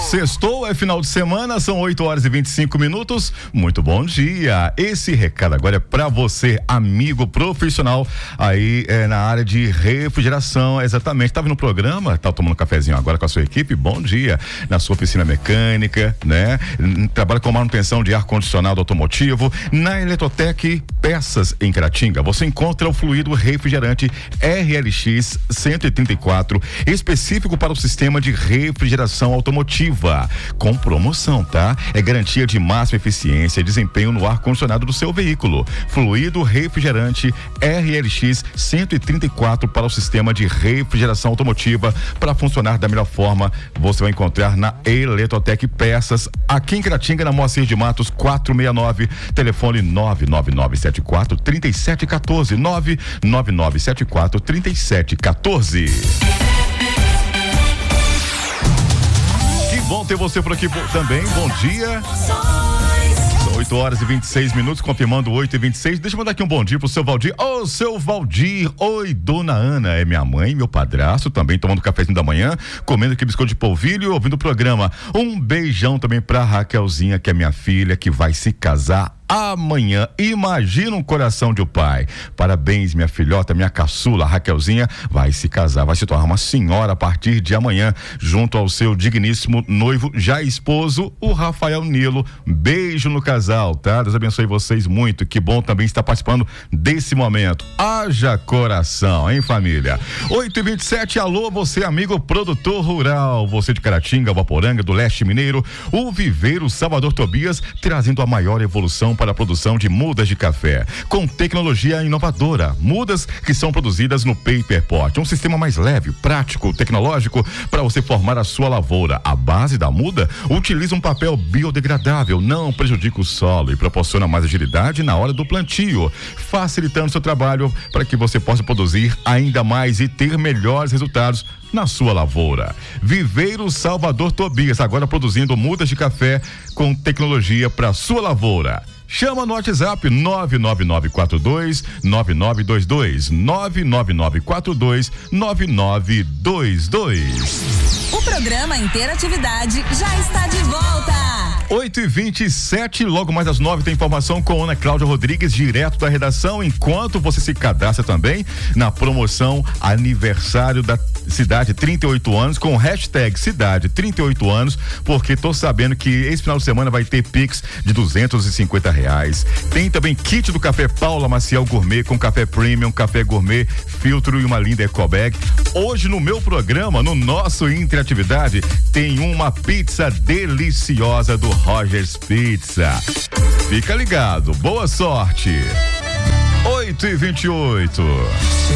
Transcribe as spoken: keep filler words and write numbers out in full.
Sextou, é final de semana, são oito horas e vinte e cinco minutos. Muito bom dia. Esse recado agora é pra você, amigo profissional aí é, na área de refrigeração, exatamente. Tá vendo o programa? Tá tomando um cafezinho agora com a sua equipe? Bom dia. Na sua oficina mecânica, né? Trabalha com manutenção de ar-condicionado automotivo. Na Eletrotec Peças em Caratinga, você encontra o fluido refrigerante R L X cento e trinta e quatro, específico para o sistema de refrigeração automotiva, com promoção, tá? É garantia de máxima eficiência e desempenho no ar-condicionado do seu veículo. Fluido refrigerante R L X cento e trinta e quatro para o sistema de refrigeração automotiva, para funcionar da melhor forma, você vai encontrar na Eletrotec Peças, aqui em Caratinga, na Moacir de Matos quatrocentos e sessenta e nove, telefone nove nove nove sete quatro três sete um quatro, nove nove nove sete quatro três sete um quatro. Que bom ter você por aqui também, bom dia. oito horas e vinte e seis minutos, confirmando oito e vinte e seis. Deixa eu mandar aqui um bom dia pro seu Valdir. Ô, oh, seu Valdir. Oi, dona Ana. É minha mãe, meu padrasto, também tomando cafezinho da manhã, comendo aqui biscoito de polvilho, ouvindo o programa. Um beijão também pra Raquelzinha, que é minha filha, que vai se casar amanhã. Imagina um coração de um pai. Parabéns, minha filhota, minha caçula, Raquelzinha, vai se casar, vai se tornar uma senhora a partir de amanhã, junto ao seu digníssimo noivo, já esposo, o Rafael Nilo. Beijo no casal, tá? Deus abençoe vocês muito. Que bom também estar participando desse momento. Haja coração, hein, família? oito e vinte e sete, alô, você, amigo produtor rural, você de Caratinga, Voporanga, do Leste Mineiro, o Viveiro Salvador Tobias, trazendo a maior evolução para a produção de mudas de café, com tecnologia inovadora, mudas que são produzidas no Paper Pot, um sistema mais leve, prático, tecnológico para você formar a sua lavoura. A base da muda utiliza um papel biodegradável, não prejudica o solo e proporciona mais agilidade na hora do plantio, facilitando seu trabalho para que você possa produzir ainda mais e ter melhores resultados na sua lavoura. Viveiro Salvador Tobias, agora produzindo mudas de café com tecnologia para sua lavoura. Chama no WhatsApp nove nove nove quatro dois nove nove dois dois, nove nove nove quatro dois nove nove dois dois. O programa Interatividade já está de volta. oito e vinte e sete, logo mais às nove tem informação com Ana Cláudia Rodrigues, direto da redação, enquanto você se cadastra também na promoção aniversário da Cidade trinta e oito anos, com hashtag Cidade trinta e oito anos, porque tô sabendo que esse final de semana vai ter Pix de duzentos e cinquenta reais. Tem também kit do café Paula Maciel Gourmet, com café premium, café gourmet, filtro e uma linda ecobag. Hoje no meu programa, no nosso Interatividade, tem uma pizza deliciosa do Rogers Pizza. Fica ligado, boa sorte. oito e vinte e oito.